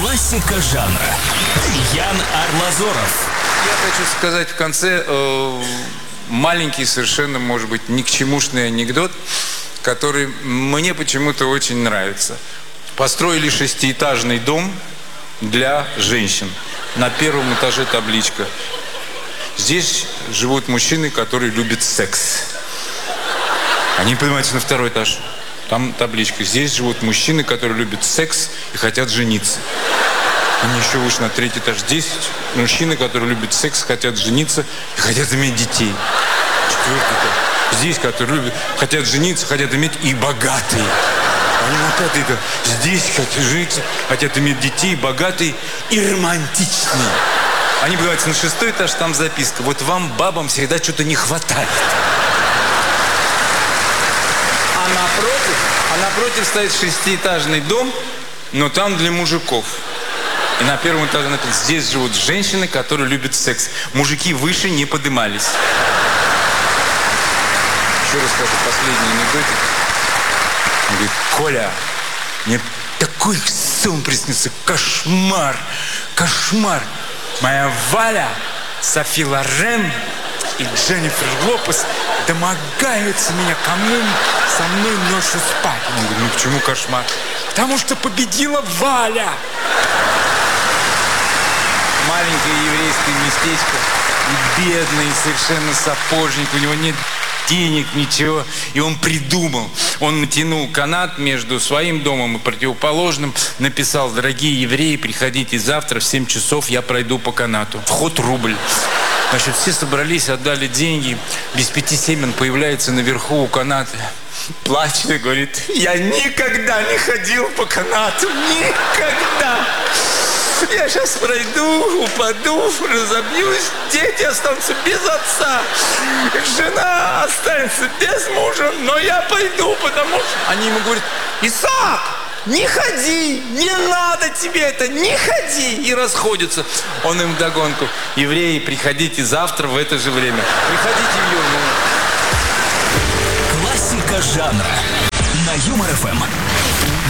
Классика жанра. Ян Арлазоров. Я хочу сказать в конце маленький, совершенно, может быть, ни к чемушный анекдот, который мне почему-то очень нравится. Построили 6-этажный дом для женщин. На первом этаже табличка: здесь живут мужчины, которые любят секс. Они поднимаются на второй этаж. Там табличка: здесь живут мужчины, которые любят секс и хотят жениться. Они еще вышли на третий этаж. Здесь мужчины, которые любят секс, хотят жениться и хотят иметь детей. Четвертый этаж. Здесь, которые любят, хотят жениться, хотят иметь и богатые. Они на пятый этаж. Здесь хотят жениться, хотят иметь детей, богатые и романтичные. Они поднимаются на 6-й этаж, там записка: вот вам, бабам, всегда что-то не хватает. А напротив стоит 6-этажный дом, но там для мужиков. И на первом этаже написано: здесь живут женщины, которые любят секс. Мужики выше не подымались. Еще раз скажу последний анекдотик. Он говорит: Коля, мне такой сон приснился, кошмар, кошмар. Моя Валя, Софи Лорен и Дженнифер Лопес домогаются меня, кому со мной ночью спать. Он говорит: ну почему кошмар? Потому что победила Валя. Маленькое еврейское местечко, бедный совершенно сапожник, у него нет денег, ничего. И он придумал. Он натянул канат между своим домом и противоположным, написал: дорогие евреи, приходите завтра в 7 часов, я пройду по канату. Вход рубль. Значит, все собрались, отдали деньги. Без 5-7 он появляется наверху у каната. Плачет и говорит: я никогда не ходил по канату. Никогда. Я сейчас пройду, упаду, разобьюсь, дети останутся без отца, жена останется без мужа, но я пойду, потому что... Они ему говорят: Исаак, не ходи, не надо тебе это, не ходи. И расходятся. Он им вдогонку: евреи, приходите завтра в это же время. Приходите в Юмор. Классика жанра на Юмор ФМ.